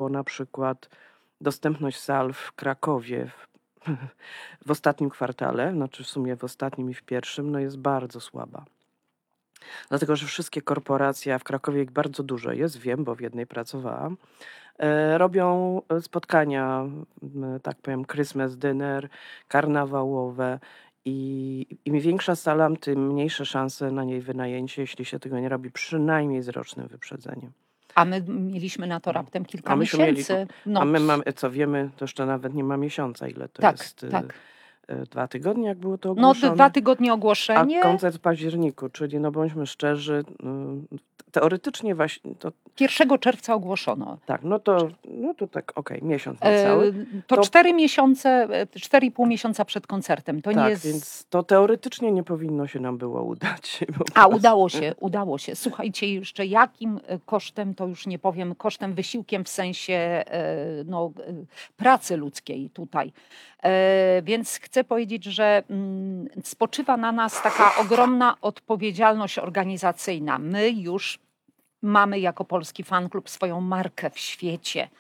bo na przykład dostępność sal w Krakowie w ostatnim kwartale, znaczy w sumie w ostatnim i w pierwszym, no jest bardzo słaba. Dlatego, że wszystkie korporacje, a w Krakowie ich bardzo dużo jest, wiem, bo w jednej pracowałam, robią spotkania, tak powiem, Christmas dinner, karnawałowe i im większa sala, tym mniejsze szanse na jej wynajęcie, jeśli się tego nie robi przynajmniej z rocznym wyprzedzeniem. A my mieliśmy na to raptem kilka A myśmy mieli, miesięcy. a No, my mamy, co wiemy, to jeszcze nawet nie ma miesiąca, ile to tak, jest. tak. 2 tygodnie, jak było to No, ogłoszone. 2 tygodnie A ogłoszenie. koncert w październiku, czyli no bądźmy szczerzy, teoretycznie właśnie to 1 czerwca ogłoszono. tak, no to tak, okej, miesiąc niecały. To To- 4 miesiące, 4,5 miesiąca przed koncertem. To nie Tak, jest... więc to teoretycznie nie powinno się nam było udać. po A prostu. udało się. Słuchajcie, jeszcze jakim kosztem, to już nie powiem, kosztem, wysiłkiem w sensie pracy ludzkiej tutaj. Więc chcę powiedzieć, że spoczywa na nas taka ogromna odpowiedzialność organizacyjna. My już mamy jako Polski Fan Klub swoją markę w świecie.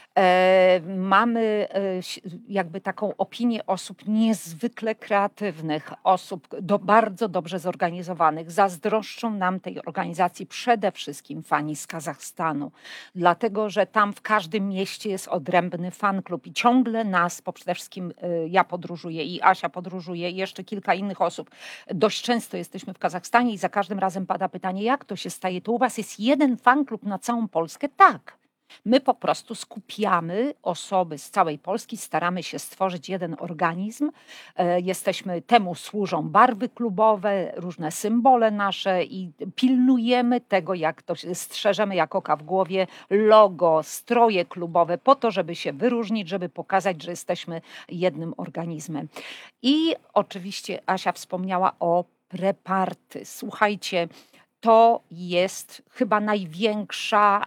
Mamy jakby taką opinię osób niezwykle kreatywnych, osób bardzo dobrze zorganizowanych. Zazdroszczą nam tej organizacji przede wszystkim fani z Kazachstanu, dlatego że tam w każdym mieście jest odrębny fan klub i ciągle nas, bo przede wszystkim ja podróżuję i Asia podróżuje i jeszcze kilka innych osób. Dość często jesteśmy w Kazachstanie i za każdym razem pada pytanie, jak to się staje? To u was jest jeden fan klub na całą Polskę? Tak. My po prostu skupiamy osoby z całej Polski, staramy się stworzyć jeden organizm. Temu służą barwy klubowe, różne symbole nasze i pilnujemy tego, jak to strzeżemy jak oka w głowie, logo, stroje klubowe po to, żeby się wyróżnić, żeby pokazać, że jesteśmy jednym organizmem. I oczywiście Asia wspomniała o preparty. Słuchajcie, to jest chyba największa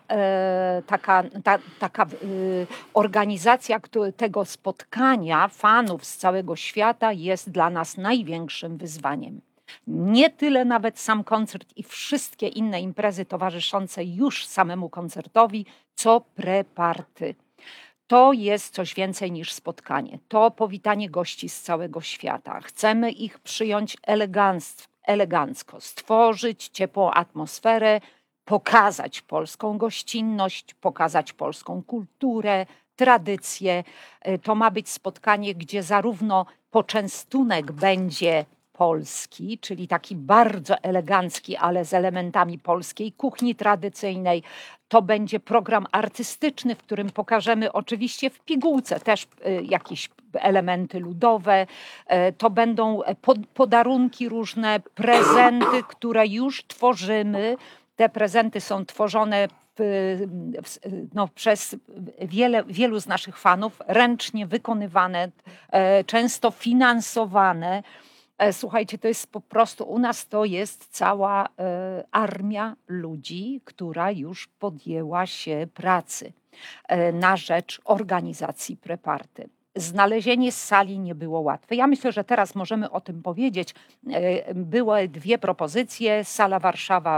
taka organizacja tego spotkania fanów z całego świata jest dla nas największym wyzwaniem. Nie tyle nawet sam koncert i wszystkie inne imprezy towarzyszące już samemu koncertowi, co preparty. To jest coś więcej niż spotkanie. To powitanie gości z całego świata. Chcemy ich przyjąć elegancko, stworzyć ciepłą atmosferę, pokazać polską gościnność, pokazać polską kulturę, tradycje. To ma być spotkanie, gdzie zarówno poczęstunek będzie polski, czyli taki bardzo elegancki, ale z elementami polskiej kuchni tradycyjnej. To będzie program artystyczny, w którym pokażemy oczywiście w pigułce też jakieś elementy ludowe. To będą podarunki różne, prezenty, które już tworzymy. Te prezenty są tworzone przez wielu z naszych fanów, ręcznie wykonywane, często finansowane. Słuchajcie, to jest po prostu, u nas to jest cała armia ludzi, która już podjęła się pracy na rzecz organizacji preparty. Znalezienie sali nie było łatwe. Ja myślę, że teraz możemy o tym powiedzieć. Były 2 propozycje, sala Warszawa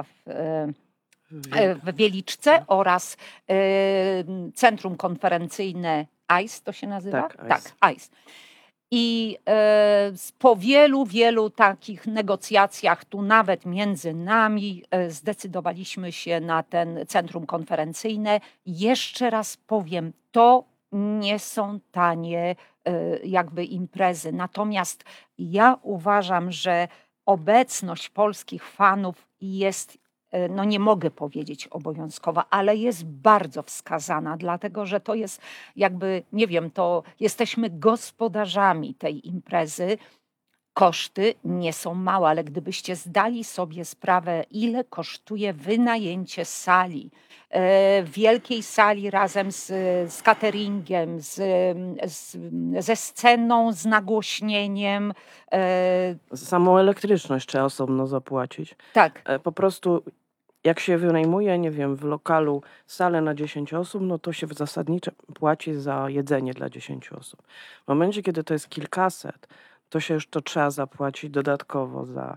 w Wieliczce oraz centrum konferencyjne ICE, to się nazywa? Tak, ICE. I po wielu takich negocjacjach, tu nawet między nami, zdecydowaliśmy się na ten centrum konferencyjne. Jeszcze raz powiem, to nie są tanie jakby imprezy. Natomiast ja uważam, że obecność polskich fanów jest, no nie mogę powiedzieć obowiązkowa, ale jest bardzo wskazana, dlatego że to jest jakby, nie wiem, to jesteśmy gospodarzami tej imprezy. Koszty nie są małe, ale gdybyście zdali sobie sprawę, ile kosztuje wynajęcie sali, wielkiej sali razem z cateringiem, ze sceną, z nagłośnieniem. Samą elektryczność trzeba osobno zapłacić. Tak. Po prostu jak się wynajmuje, nie wiem, w lokalu salę na 10 osób, no to się zasadniczo płaci za jedzenie dla 10 osób. W momencie, kiedy to jest kilkaset, to się już to trzeba zapłacić dodatkowo za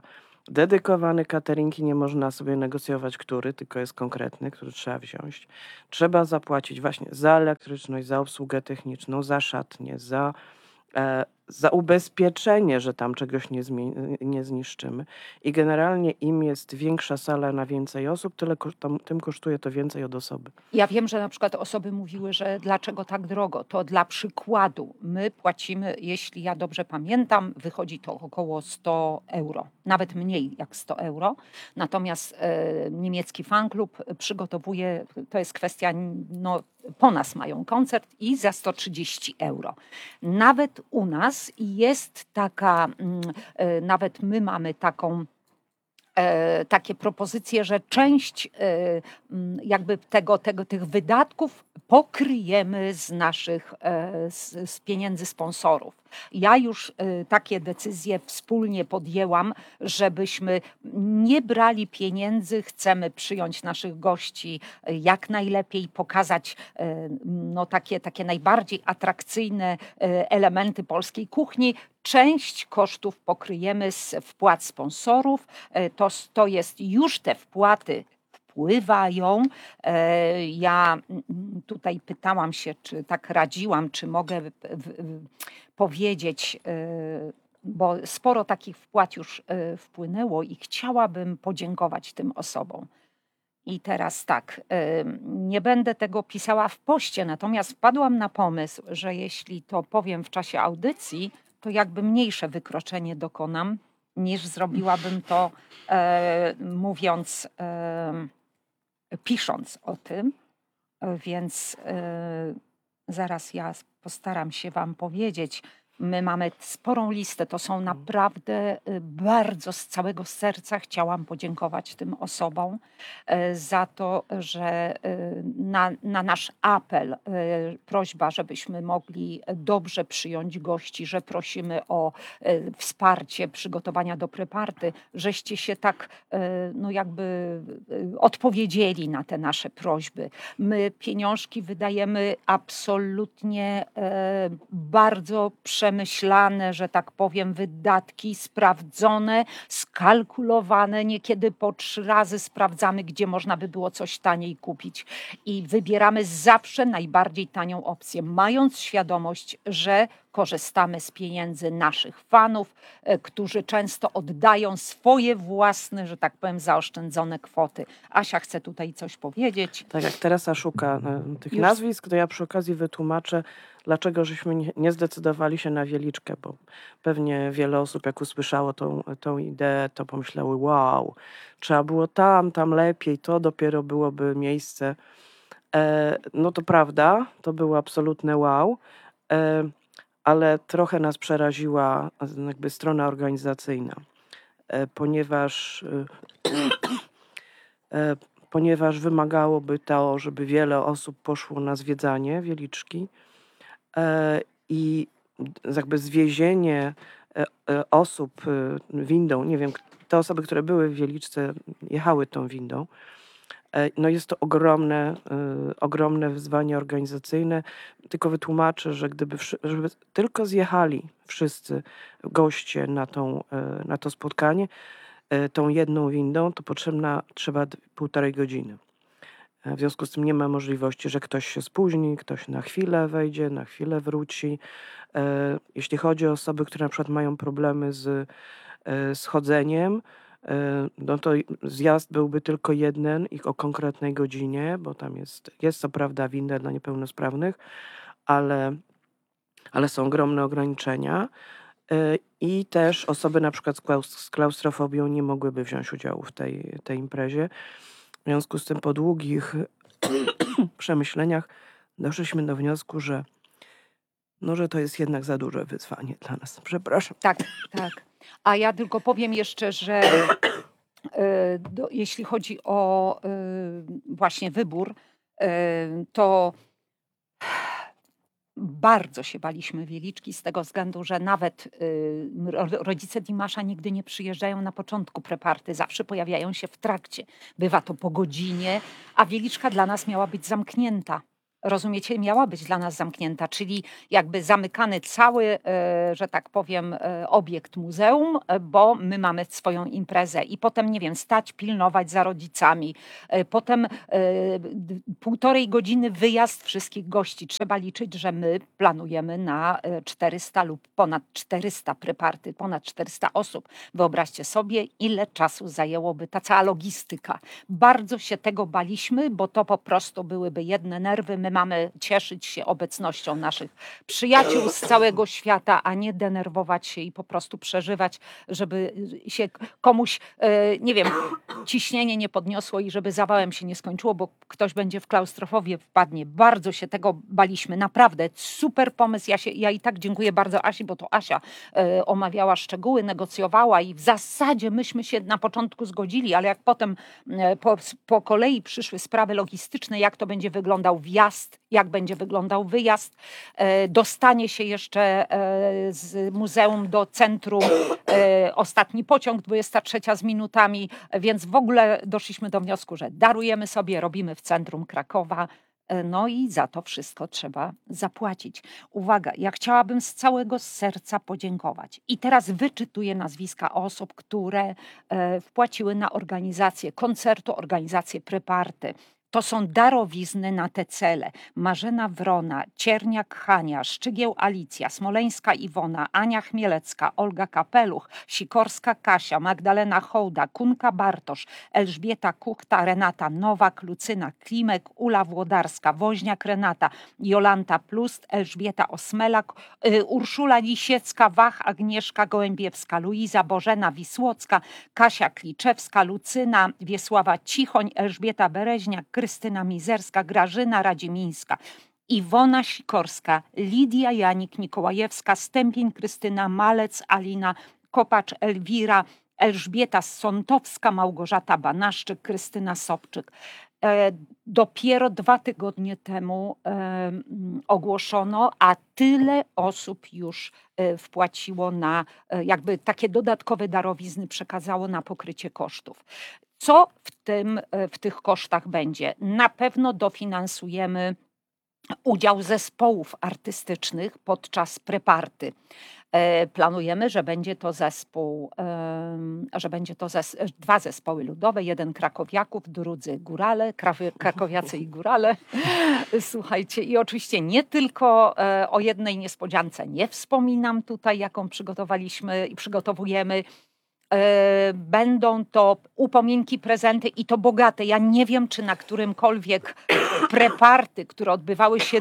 dedykowany catering i nie można sobie negocjować, który, tylko jest konkretny, który trzeba wziąć. Trzeba zapłacić właśnie za elektryczność, za obsługę techniczną, za szatnię, za ubezpieczenie, że tam czegoś nie zniszczymy. I generalnie im jest większa sala na więcej osób, tym kosztuje to więcej od osoby. Ja wiem, że na przykład osoby mówiły, że dlaczego tak drogo. To dla przykładu my płacimy, jeśli ja dobrze pamiętam, wychodzi to około 100 euro, nawet mniej jak 100 euro. Natomiast niemiecki fanklub przygotowuje, to jest kwestia, no, po nas mają koncert i za 130 euro. Nawet u nas jest taka, nawet my mamy takie propozycje, że część jakby tych wydatków pokryjemy z naszych, z pieniędzy sponsorów. Ja już takie decyzje wspólnie podjęłam, żebyśmy nie brali pieniędzy, chcemy przyjąć naszych gości jak najlepiej, pokazać no, takie najbardziej atrakcyjne elementy polskiej kuchni. Część kosztów pokryjemy z wpłat sponsorów. To jest już te wpłaty wpływają. Ja tutaj pytałam się, czy tak radziłam, czy mogę powiedzieć, bo sporo takich wpłat już wpłynęło i chciałabym podziękować tym osobom. I teraz tak, nie będę tego pisała w poście, natomiast wpadłam na pomysł, że jeśli to powiem w czasie audycji, to jakby mniejsze wykroczenie dokonam, niż zrobiłabym to mówiąc, pisząc o tym. Więc zaraz ja postaram się Wam powiedzieć. My mamy sporą listę, to są naprawdę bardzo z całego serca chciałam podziękować tym osobom za to, że na nasz apel, prośba, żebyśmy mogli dobrze przyjąć gości, że prosimy o wsparcie przygotowania do preparty, żeście się tak no jakby odpowiedzieli na te nasze prośby. My pieniążki wydajemy absolutnie bardzo przemyślane, że tak powiem, wydatki sprawdzone, skalkulowane. Niekiedy po 3 razy sprawdzamy, gdzie można by było coś taniej kupić. I wybieramy zawsze najbardziej tanią opcję, mając świadomość, że korzystamy z pieniędzy naszych fanów, którzy często oddają swoje własne, że tak powiem, zaoszczędzone kwoty. Asia chce tutaj coś powiedzieć. Tak jak Teresa szuka tych Już. nazwisk, to ja przy okazji wytłumaczę, dlaczego żeśmy nie zdecydowali się na Wieliczkę, bo pewnie wiele osób, jak usłyszało tą ideę, to pomyślały, wow, trzeba było tam lepiej, to dopiero byłoby miejsce. No to prawda, to było absolutne wow, ale trochę nas przeraziła jakby strona organizacyjna, ponieważ wymagałoby to, żeby wiele osób poszło na zwiedzanie Wieliczki i jakby zwiezienie osób windą, nie wiem, te osoby, które były w Wieliczce, jechały tą windą. No jest to ogromne wyzwanie organizacyjne. Tylko wytłumaczę, że żeby tylko zjechali wszyscy goście na to spotkanie, tą jedną windą, to trzeba 1,5 godziny. W związku z tym nie ma możliwości, że ktoś się spóźni, ktoś na chwilę wejdzie, na chwilę wróci. Jeśli chodzi o osoby, które na przykład mają problemy z chodzeniem, no to zjazd byłby tylko jeden i o konkretnej godzinie, bo tam jest co prawda winda dla niepełnosprawnych, ale są ogromne ograniczenia. I też osoby na przykład z klaustrofobią nie mogłyby wziąć udziału w tej imprezie. W związku z tym po długich przemyśleniach doszliśmy do wniosku, że to jest jednak za duże wyzwanie dla nas. Przepraszam. Tak. A ja tylko powiem jeszcze, że jeśli chodzi o właśnie wybór, to bardzo się baliśmy Wieliczki z tego względu, że nawet rodzice Dimasza nigdy nie przyjeżdżają na początku preparty, zawsze pojawiają się w trakcie. Bywa to po godzinie, a Wieliczka dla nas miała być zamknięta. rozumiecie, miała być dla nas zamknięta, czyli jakby zamykany cały, że tak powiem, obiekt muzeum, bo my mamy swoją imprezę i potem, nie wiem, stać, pilnować za rodzicami, potem 1,5 godziny wyjazd wszystkich gości. Trzeba liczyć, że my planujemy na 400 lub ponad 400 preparty, ponad 400 osób. Wyobraźcie sobie, ile czasu zajęłoby ta cała logistyka. Bardzo się tego baliśmy, bo to po prostu byłyby jedne nerwy. My mamy cieszyć się obecnością naszych przyjaciół z całego świata, a nie denerwować się i po prostu przeżywać, żeby się komuś, nie wiem, ciśnienie nie podniosło i żeby zawałem się nie skończyło, bo ktoś będzie w klaustrofobię wpadnie. Bardzo się tego baliśmy. Naprawdę super pomysł. Ja i tak dziękuję bardzo Asi, bo to Asia omawiała szczegóły, negocjowała i w zasadzie myśmy się na początku zgodzili, ale jak potem po kolei przyszły sprawy logistyczne, jak to będzie wyglądał wjazd, jak będzie wyglądał wyjazd, dostanie się jeszcze z muzeum do centrum, ostatni pociąg 23 z minutami, więc w ogóle doszliśmy do wniosku, że darujemy sobie, robimy w centrum Krakowa. No i za to wszystko trzeba zapłacić. Uwaga, ja chciałabym z całego serca podziękować. I teraz wyczytuję nazwiska osób, które wpłaciły na organizację koncertu, organizację preparty. To są darowizny na te cele. Marzena Wrona, Cierniak Hania, Szczygieł Alicja, Smoleńska Iwona, Ania Chmielecka, Olga Kapeluch, Sikorska Kasia, Magdalena Hołda, Kunka Bartosz, Elżbieta Kuchta, Renata Nowak, Lucyna Klimek, Ula Włodarska, Woźniak Renata, Jolanta Plust, Elżbieta Osmelak, Urszula Lisiecka, Wach, Agnieszka Gołębiewska, Luiza Bożena Wisłocka, Kasia Kliczewska, Lucyna, Wiesława Cichoń, Elżbieta Bereźniak, Krystyna Mizerska, Grażyna Radzimińska, Iwona Sikorska, Lidia Janik-Mikołajewska, Stępień Krystyna, Malec Alina, Kopacz Elwira, Elżbieta Sątowska, Małgorzata Banaszczyk, Krystyna Sobczyk. Dopiero 2 tygodnie temu ogłoszono, a tyle osób już wpłaciło na jakby takie dodatkowe darowizny, przekazało na pokrycie kosztów. Co w tych kosztach będzie? Na pewno dofinansujemy udział zespołów artystycznych podczas preparty. Planujemy, że będzie to dwa zespoły ludowe, jeden krakowiaków, drudzy górale, krakowiacy i górale. Słuchajcie, i oczywiście nie tylko o jednej niespodziance nie wspominam tutaj, jaką przygotowaliśmy i przygotowujemy. Będą to upominki, prezenty i to bogate. Ja nie wiem, czy na którymkolwiek preparty, które odbywały się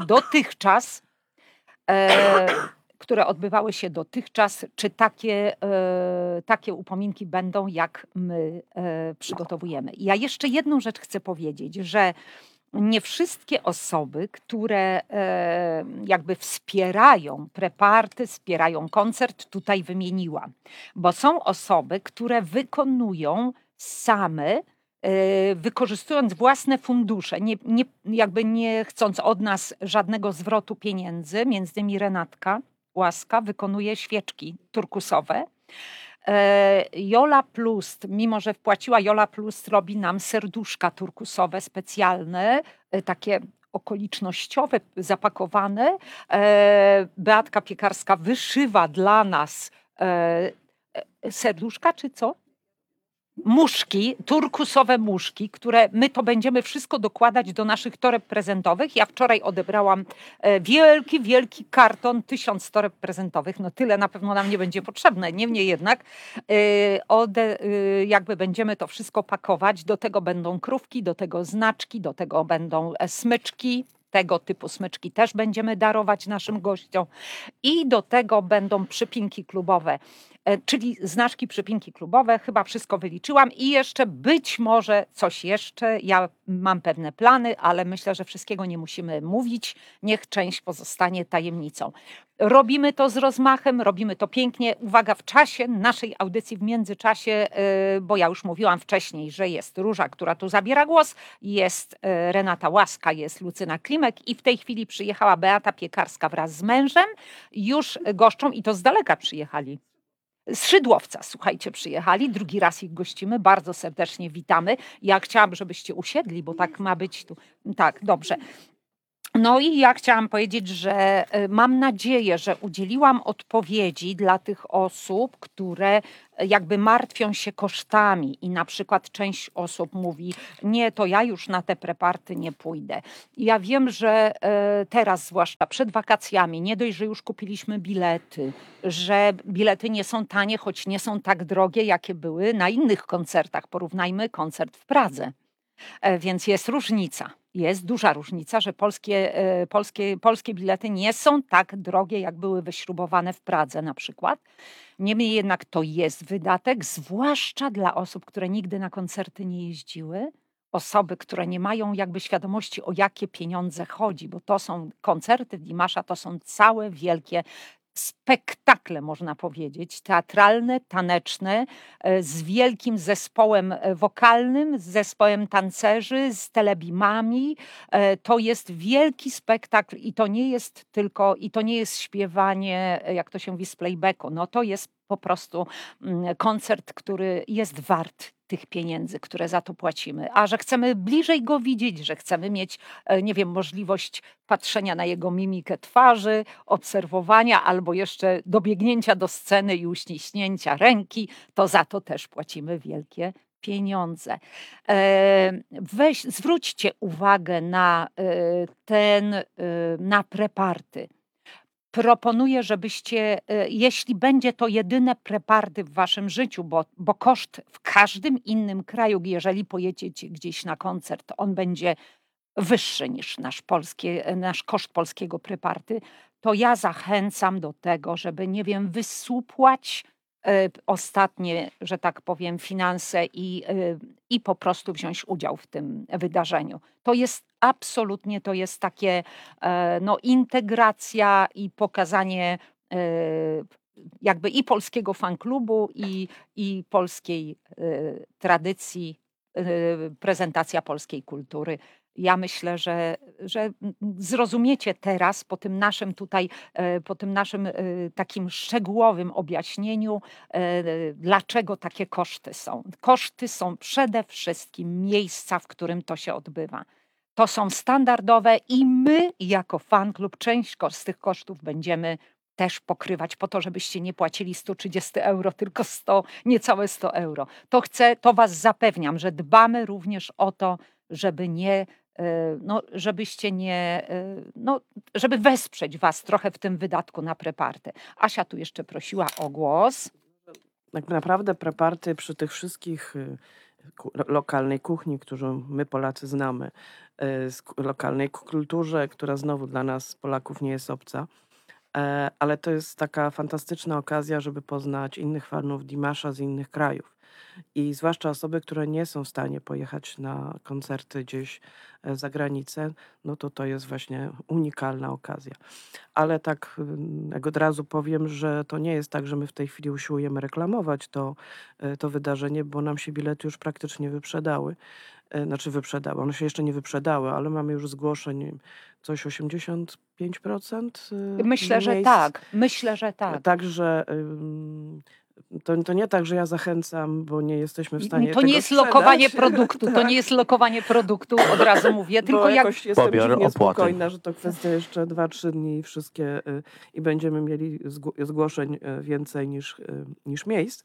dotychczas, czy takie upominki będą, jak my przygotowujemy. Ja jeszcze jedną rzecz chcę powiedzieć, że nie wszystkie osoby, które jakby wspierają preparty, wspierają koncert, tutaj wymieniłam. Bo są osoby, które wykonują same, wykorzystując własne fundusze, jakby nie chcąc od nas żadnego zwrotu pieniędzy. Między innymi Renatka Łaska wykonuje świeczki turkusowe. Jola Plus, mimo że wpłaciła, Jola Plus robi nam serduszka turkusowe specjalne, takie okolicznościowe, zapakowane. Beatka Piekarska wyszywa dla nas serduszka, czy co? Muszki, turkusowe muszki, które my to będziemy wszystko dokładać do naszych toreb prezentowych. Ja wczoraj odebrałam wielki karton, 1000 toreb prezentowych. No tyle na pewno nam nie będzie potrzebne. Niemniej jednak jakby będziemy to wszystko pakować. Do tego będą krówki, do tego znaczki, do tego będą smyczki. Tego typu smyczki też będziemy darować naszym gościom. I do tego będą przypinki klubowe. Czyli znaczki, przypinki klubowe, chyba wszystko wyliczyłam i jeszcze być może coś jeszcze. Ja mam pewne plany, ale myślę, że wszystkiego nie musimy mówić. Niech część pozostanie tajemnicą. Robimy to z rozmachem, robimy to pięknie. Uwaga, w czasie naszej audycji, w międzyczasie, bo ja już mówiłam wcześniej, że jest Róża, która tu zabiera głos, jest Renata Łaska, jest Lucyna Klimek i w tej chwili przyjechała Beata Piekarska wraz z mężem. Już goszczą i to z daleka przyjechali. Z Szydłowca, słuchajcie, przyjechali. Drugi raz ich gościmy. Bardzo serdecznie witamy. Ja chciałam, żebyście usiedli, bo tak ma być tu. Tak, dobrze. No i ja chciałam powiedzieć, że mam nadzieję, że udzieliłam odpowiedzi dla tych osób, które jakby martwią się kosztami i na przykład część osób mówi: nie, to ja już na te preparaty nie pójdę. I ja wiem, że teraz, zwłaszcza przed wakacjami, nie dość, że już kupiliśmy bilety, że bilety nie są tanie, choć nie są tak drogie, jakie były na innych koncertach. Porównajmy koncert w Pradze. Więc jest różnica. Jest duża różnica, że polskie bilety nie są tak drogie, jak były wyśrubowane w Pradze na przykład. Niemniej jednak to jest wydatek, zwłaszcza dla osób, które nigdy na koncerty nie jeździły. Osoby, które nie mają jakby świadomości, o jakie pieniądze chodzi, bo to są koncerty Dimasza, to są całe wielkie spektakle, można powiedzieć, teatralne, taneczne, z wielkim zespołem wokalnym, z zespołem tancerzy, z telebimami. To jest wielki spektakl i to nie jest tylko, i to nie jest śpiewanie, jak to się mówi, z playbacku. No to jest po prostu koncert, który jest wart tych pieniędzy, które za to płacimy. A że chcemy bliżej go widzieć, że chcemy mieć, nie wiem, możliwość patrzenia na jego mimikę twarzy, obserwowania albo jeszcze dobiegnięcia do sceny i uściśnięcia ręki, to za to też płacimy wielkie pieniądze. Zwróćcie uwagę na preparty. Proponuję, żebyście, jeśli będzie to jedyne preparty w waszym życiu, bo koszt w każdym innym kraju, jeżeli pojedziecie gdzieś na koncert, on będzie wyższy niż nasz koszt polskiego preparty, to ja zachęcam do tego, żeby, nie wiem, wysupłać ostatnie, że tak powiem, finanse i po prostu wziąć udział w tym wydarzeniu. To jest absolutnie, to jest takie no, integracja i pokazanie jakby i polskiego fanklubu, i polskiej tradycji, prezentacja polskiej kultury. Ja myślę, że zrozumiecie teraz po tym naszym takim szczegółowym objaśnieniu, dlaczego takie koszty są. Koszty są przede wszystkim miejsca, w którym to się odbywa. To są standardowe i my jako fan klub część z tych kosztów będziemy też pokrywać po to, żebyście nie płacili 130 euro, tylko 100, niecałe 100 euro. To was zapewniam, że dbamy również o to, żeby nie, no, żebyście nie, no, żeby wesprzeć was trochę w tym wydatku na preparty. Asia tu jeszcze prosiła o głos. Tak naprawdę preparty przy tych wszystkich lokalnej kuchni, którą my Polacy znamy, lokalnej kulturze, która znowu dla nas Polaków nie jest obca, ale to jest taka fantastyczna okazja, żeby poznać innych fanów Dimasza z innych krajów. I zwłaszcza osoby, które nie są w stanie pojechać na koncerty gdzieś za granicę, no to jest właśnie unikalna okazja. Ale tak jak od razu powiem, że to nie jest tak, że my w tej chwili usiłujemy reklamować to wydarzenie, bo nam się bilety już praktycznie wyprzedały. Znaczy wyprzedały, one się jeszcze nie wyprzedały, ale mamy już zgłoszeń coś 85% Myślę, że miejsc. tak. Myślę, że tak. Także to nie tak, że ja zachęcam, bo nie jesteśmy w stanie To tego nie jest sprzedać. lokowanie produktu, to nie jest lokowanie produktu, od razu mówię, Bo tylko jak jakoś jestem Pobior dziwnie opłaty. spokojna, że to kwestia jeszcze 2-3 dni i wszystkie i będziemy mieli zgłoszeń więcej niż miejsc.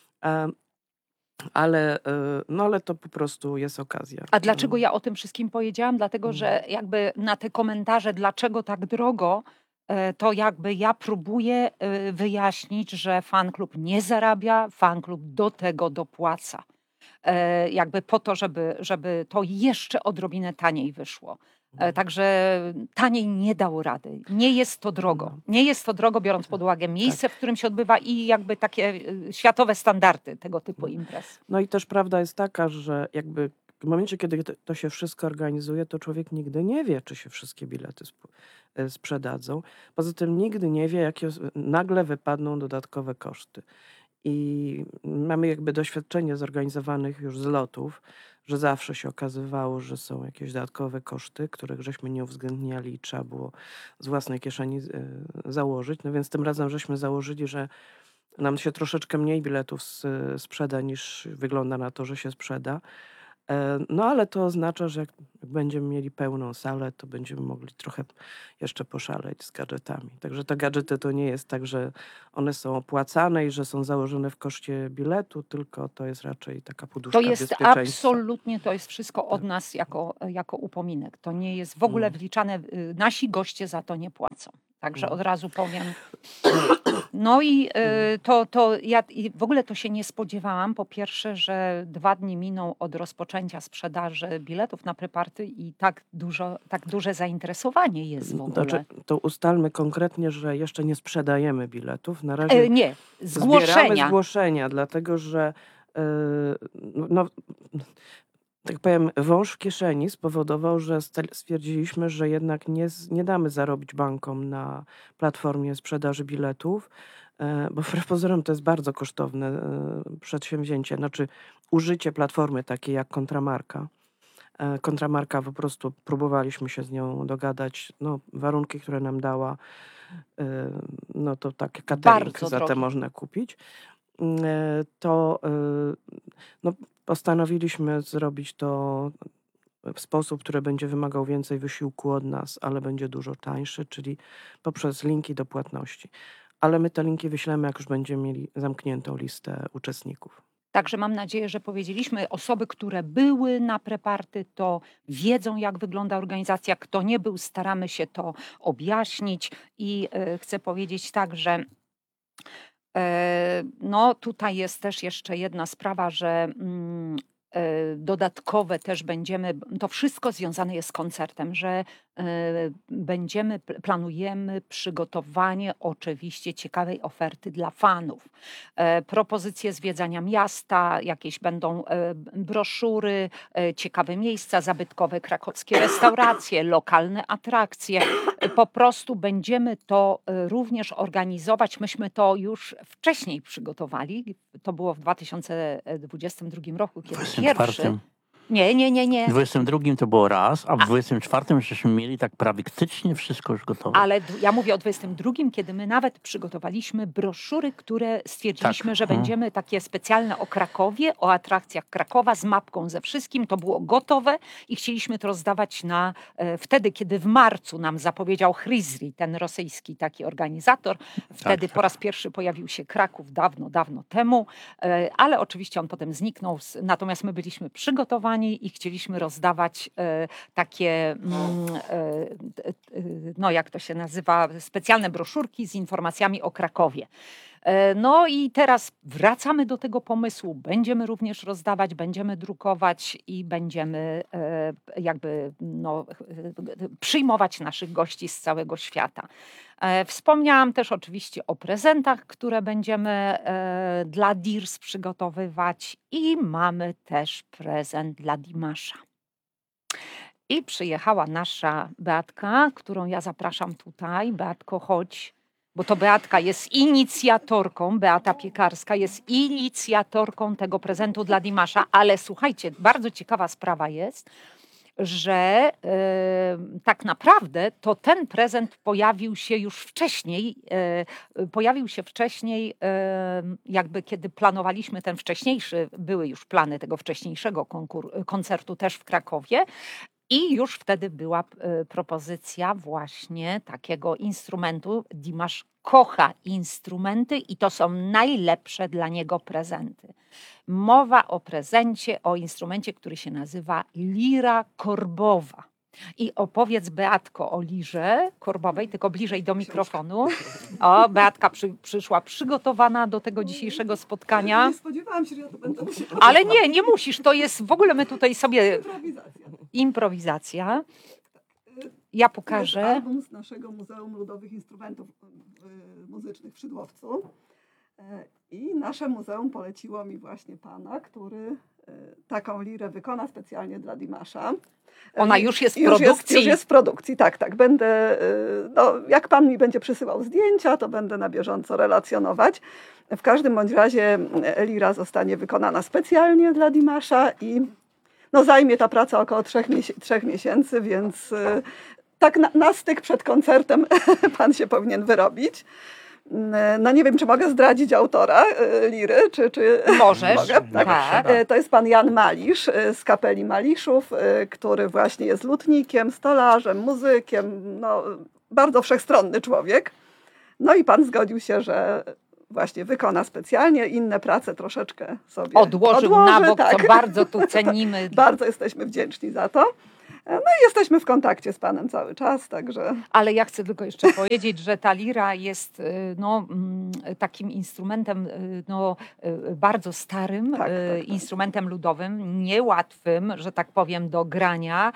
Ale to po prostu jest okazja. A dlaczego ja o tym wszystkim powiedziałam? Dlatego, że jakby na te komentarze, dlaczego tak drogo, to jakby ja próbuję wyjaśnić, że fan klub nie zarabia, fan klub do tego dopłaca. Jakby po to, żeby to jeszcze odrobinę taniej wyszło. Także taniej nie dało rady. Nie jest to drogo. No. Nie jest to drogo, biorąc pod uwagę miejsce, w którym się odbywa i jakby takie światowe standardy tego typu imprez. No i też prawda jest taka, że jakby w momencie, kiedy to się wszystko organizuje, to człowiek nigdy nie wie, czy się wszystkie bilety sprzedadzą. Poza tym nigdy nie wie, jakie nagle wypadną dodatkowe koszty. I mamy jakby doświadczenie zorganizowanych już zlotów, że zawsze się okazywało, że są jakieś dodatkowe koszty, których żeśmy nie uwzględniali i trzeba było z własnej kieszeni założyć. No więc tym razem żeśmy założyli, że nam się troszeczkę mniej biletów sprzeda, niż wygląda na to, że się sprzeda. No ale to oznacza, że jak będziemy mieli pełną salę, to będziemy mogli trochę jeszcze poszaleć z gadżetami. Także te gadżety to nie jest tak, że one są opłacane i że są założone w koszcie biletu, tylko to jest raczej taka To poduszka jest bezpieczeństwa. absolutnie, to jest wszystko od Tak. nas jako upominek. To nie jest w ogóle Mm. wliczane, nasi goście za to nie płacą. Także Mm. od razu powiem. No i ja w ogóle to się nie spodziewałam. Po pierwsze, że 2 dni miną od rozpoczęcia sprzedaży biletów na preparty i tak duże zainteresowanie jest w Znaczy, ogóle. to ustalmy konkretnie, że jeszcze nie sprzedajemy biletów. Na razie Nie, zbieramy zgłoszenia. zgłoszenia, dlatego że no, tak powiem, wąż w kieszeni spowodował, że stwierdziliśmy, że jednak nie damy zarobić bankom na platformie sprzedaży biletów, bo wbrew pozorom to jest bardzo kosztowne przedsięwzięcie. Znaczy użycie platformy takiej jak Kontramarka. Kontramarka po prostu próbowaliśmy się z nią dogadać. No, warunki, które nam dała, no to takie catering Bardzo za te drogie. można kupić. To no, postanowiliśmy zrobić to w sposób, który będzie wymagał więcej wysiłku od nas, ale będzie dużo tańszy, czyli poprzez linki do płatności. Ale my te linki wyślemy, jak już będziemy mieli zamkniętą listę uczestników. Także mam nadzieję, że powiedzieliśmy, osoby, które były na preparty, to wiedzą, jak wygląda organizacja. Kto nie był, staramy się to objaśnić. I chcę powiedzieć tak, że no tutaj jest też jeszcze jedna sprawa, że dodatkowe też to wszystko związane jest z koncertem, że planujemy przygotowanie oczywiście ciekawej oferty dla fanów. Propozycje zwiedzania miasta, jakieś będą broszury, ciekawe miejsca zabytkowe, krakowskie restauracje, lokalne atrakcje. Po prostu będziemy to również organizować. Myśmy to już wcześniej przygotowali. To było w 2022 roku, kiedy pierwszy. 24. Nie. W 22 to było raz, a w 24 żeśmy mieli tak praktycznie wszystko już gotowe. Ale ja mówię o 22, kiedy my nawet przygotowaliśmy broszury, które stwierdziliśmy, Tak. że będziemy takie specjalne o Krakowie, o atrakcjach Krakowa z mapką ze wszystkim. To było gotowe i chcieliśmy to rozdawać wtedy, kiedy w marcu nam zapowiedział Chryzri, ten rosyjski taki organizator. Wtedy po raz pierwszy pojawił się Kraków dawno temu, ale oczywiście on potem zniknął. Natomiast my byliśmy przygotowani i chcieliśmy rozdawać takie, no jak to się nazywa, specjalne broszurki z informacjami o Krakowie. No i teraz wracamy do tego pomysłu. Będziemy również rozdawać, będziemy drukować i będziemy przyjmować naszych gości z całego świata. Wspomniałam też oczywiście o prezentach, które będziemy dla DIRS przygotowywać i mamy też prezent dla Dimasza. I przyjechała nasza Beatka, którą ja zapraszam tutaj. Beatko, chodź. Bo to Beatka jest inicjatorką, Beata Piekarska jest inicjatorką tego prezentu dla Dimasza, ale słuchajcie, bardzo ciekawa sprawa jest, że tak naprawdę to ten prezent pojawił się już wcześniej, jakby kiedy planowaliśmy ten wcześniejszy, były już plany tego wcześniejszego koncertu też w Krakowie. I już wtedy była propozycja właśnie takiego instrumentu. Dimasz kocha instrumenty i to są najlepsze dla niego prezenty. Mowa o prezencie, o instrumencie, który się nazywa lira korbowa. I opowiedz, Beatko, o lirze korbowej, tylko bliżej do mikrofonu. O, Beatka przyszła przygotowana do tego dzisiejszego spotkania. Nie spodziewałam się, że ja to będę musiała. Ale nie musisz, to jest w ogóle my tutaj sobie... Improwizacja. Improwizacja. Ja To pokażę. jest album z naszego Muzeum Ludowych Instrumentów Muzycznych w Szydłowcu. I nasze muzeum poleciło mi właśnie pana, który taką lirę wykona specjalnie dla Dimasza. Ona już jest w produkcji. Już jest w produkcji, tak. Będę, no, jak pan mi będzie przysyłał zdjęcia, to będę na bieżąco relacjonować. W każdym bądź razie lira zostanie wykonana specjalnie dla Dimasza i no, zajmie ta praca około 3 miesięcy, więc tak na styk przed koncertem pan się powinien wyrobić. No nie wiem, czy mogę zdradzić autora liry, czy... Możesz, Mogę? tak. To jest pan Jan Malisz z kapeli Maliszów, który właśnie jest lutnikiem, stolarzem, muzykiem, no, bardzo wszechstronny człowiek. No i pan zgodził się, że właśnie wykona specjalnie, inne prace troszeczkę sobie Odłożył na bok, tak. co bardzo tu cenimy. Bardzo jesteśmy wdzięczni za to. No i jesteśmy w kontakcie z panem cały czas, także... Ale ja chcę tylko jeszcze powiedzieć, że ta lira jest takim instrumentem bardzo starym, Tak. instrumentem ludowym, niełatwym, że tak powiem, do grania.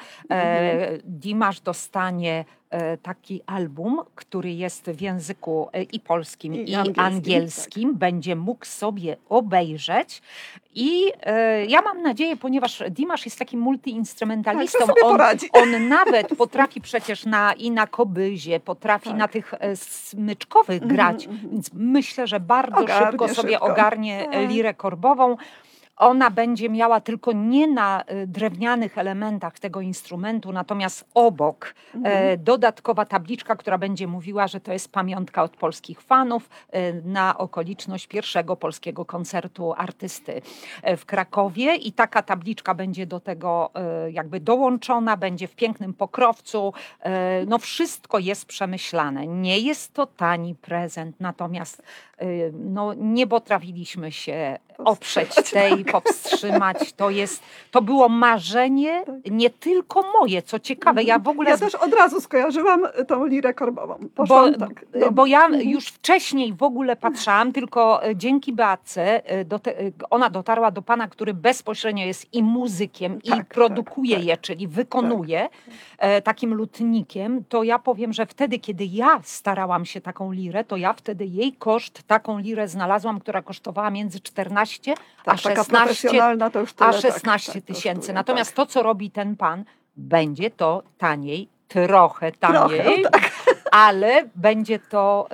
Dimash dostanie taki album, który jest w języku i polskim, I i angielskim, angielskim. Będzie mógł sobie obejrzeć. I ja mam nadzieję, ponieważ Dimash jest takim multiinstrumentalistą, Tak, że sobie poradzi. on nawet potrafi przecież i na kobyzie, potrafi Tak. na tych smyczkowych grać, więc myślę, że bardzo Ogarnie szybko sobie szybko. ogarnie Tak. lirę korbową. Ona będzie miała tylko nie na drewnianych elementach tego instrumentu, natomiast obok dodatkowa tabliczka, która będzie mówiła, że to jest pamiątka od polskich fanów na okoliczność pierwszego polskiego koncertu artysty w Krakowie. I taka tabliczka będzie do tego jakby dołączona, będzie w pięknym pokrowcu. No wszystko jest przemyślane. Nie jest to tani prezent, natomiast no, nie potrafiliśmy się oprzeć powstrzymać. To było marzenie nie tylko moje, co ciekawe. Ja w ogóle Ja też od razu skojarzyłam tą lirę korbową. Poszłam bo ja już wcześniej w ogóle patrzałam, tylko dzięki Beatce ona dotarła do pana, który bezpośrednio jest i muzykiem, i produkuje je, czyli wykonuje takim lutnikiem. To ja powiem, że wtedy, kiedy ja starałam się taką lirę, to ja wtedy jej koszt, taką lirę znalazłam, która kosztowała między 14 a taka 16 profesjonalna to już tyle, a 16 tysięcy. kosztuje, Natomiast to, co robi ten pan, będzie to taniej, trochę taniej, ale będzie to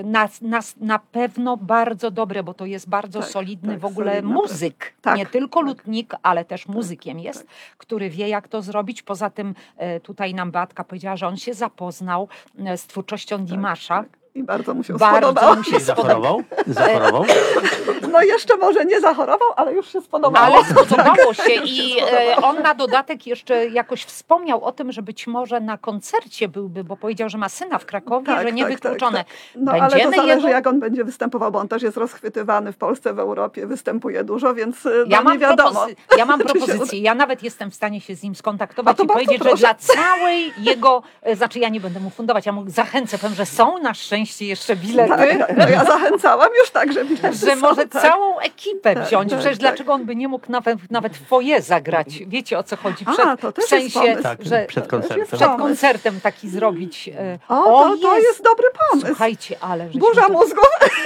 na pewno bardzo dobre, bo to jest bardzo solidny w ogóle solidna muzyk. tak, Nie tylko lutnik, ale też muzykiem jest, który wie, jak to zrobić. Poza tym tutaj nam Beatka powiedziała, że on się zapoznał z twórczością Dimasza. I bardzo mu się Bardzo spodobało. mu się Zachorował? Zachorował? No jeszcze może nie zachorował, ale już się spodobało. Ale spodobało się i on na dodatek jeszcze jakoś wspomniał o tym, że być może na koncercie byłby, bo powiedział, że ma syna w Krakowie, że niewykluczone. No ale to zależy, jak on będzie występował, bo on też jest rozchwytywany w Polsce, w Europie, występuje dużo, więc nie wiadomo. Ja mam propozycję, ja nawet jestem w stanie się z nim skontaktować i powiedzieć, proszę. że dla całej jego, znaczy ja nie będę mu fundować, ja mu zachęcę, powiem, że są na szczęście jeszcze bilety. Tak, no ja zachęcałam już tak, że bilety Że są, może tak. całą ekipę wziąć. tak, Przecież tak. dlaczego on by nie mógł nawet w foyer zagrać? Wiecie, o co chodzi? To w też jest sensie, pomysł. Tak, że przed to też jest koncertem. przed koncertem taki zrobić. To jest dobry pomysł. Słuchajcie, ale żeśmy Burza to- mózgów.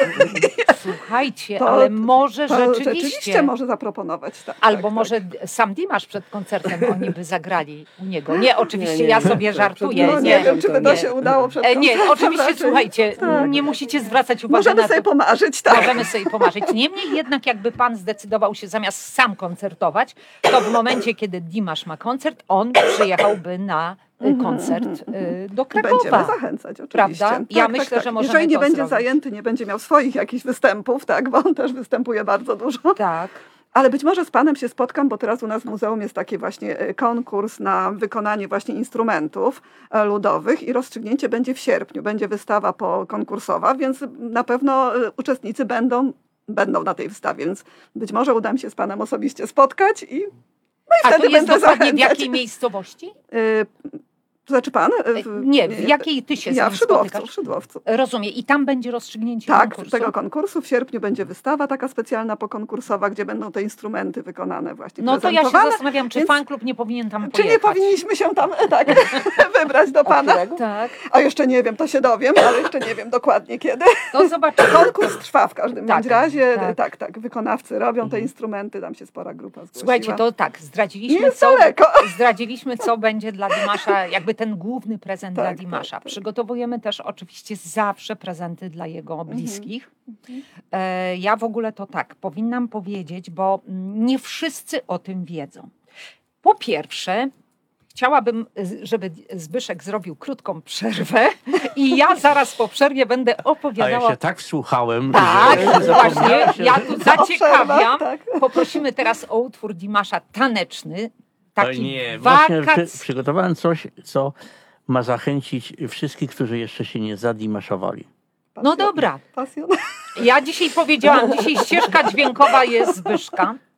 Słuchajcie, To- ale może To rzeczywiście. może zaproponować. Tak, Albo tak, może sam Dimash przed koncertem oni by zagrali u niego. Nie, oczywiście ja sobie żartuję. No, nie wiem, czy by to się udało przed Nie, koncertem oczywiście, raczej. słuchajcie, Tak. nie musicie zwracać uwagi Możemy na sobie to. pomarzyć, tak. Możemy sobie pomarzyć. Niemniej jednak, jakby pan zdecydował się zamiast sam koncertować, to w momencie, kiedy Dimash ma koncert, on przyjechałby na koncert do Krakowa. Będziemy zachęcać, oczywiście. Prawda? Ja myślę, że możemy Jeżeli nie to będzie zrobić. zajęty, nie będzie miał swoich jakichś występów, tak, bo on też występuje bardzo dużo. Tak. Ale być może z panem się spotkam, bo teraz u nas w muzeum jest taki właśnie konkurs na wykonanie właśnie instrumentów ludowych i rozstrzygnięcie będzie w sierpniu. Będzie wystawa pokonkursowa, więc na pewno uczestnicy będą na tej wystawie, więc być może uda mi się z panem osobiście spotkać i A to wtedy jest będę dokładnie w zachęcać. jakiej miejscowości? To znaczy pan? Nie, w jakiej ty się z Ja nim w Szydłowcu. spotykasz? W Szydłowcu. Rozumiem. I tam będzie rozstrzygnięcie Tak, konkursu? tego konkursu. W sierpniu będzie wystawa taka specjalna pokonkursowa, gdzie będą te instrumenty wykonane właśnie, No to ja się prezentowane. zastanawiam, czy Więc- fanklub nie powinien tam Czy pojechać. nie powinniśmy się tam tak wybrać do pana? Tak. A jeszcze nie wiem, to się dowiem, ale jeszcze nie wiem dokładnie kiedy. To zobaczymy. Konkurs trwa w każdym Tak, bądź razie. tak. Tak, wykonawcy robią te instrumenty, tam się spora grupa zgłosiła. Słuchajcie, to tak, Nie zdradziliśmy jest daleko. co będzie dla Dimasza, jakby ten główny prezent Tak, dla tak, Dimasza. tak. Przygotowujemy też oczywiście zawsze prezenty dla jego bliskich. Ja w ogóle to tak, powinnam powiedzieć, bo nie wszyscy o tym wiedzą. Po pierwsze, Chciałabym, żeby Zbyszek zrobił krótką przerwę i ja zaraz po przerwie będę A ja opowiadała. się tak wsłuchałem, Tak, że właśnie, zapomniałem się, ja że- tu zaciekawiam. Tak. Poprosimy teraz o utwór Dimasza taneczny, Oj, taki nie, właśnie wakac... przygotowałem coś, co ma zachęcić wszystkich, którzy jeszcze się nie zadimaszowali. No dobra, Pasjon. ja dzisiaj powiedziałam, dzisiaj ścieżka dźwiękowa jest Zbyszka.